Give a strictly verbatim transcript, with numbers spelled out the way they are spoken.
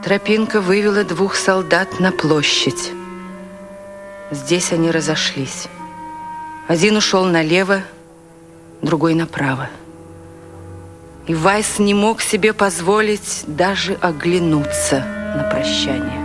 Тропинка вывела двух солдат на площадь. Здесь они разошлись. Один ушел налево, другой направо. И Вайс не мог себе позволить даже оглянуться на прощание.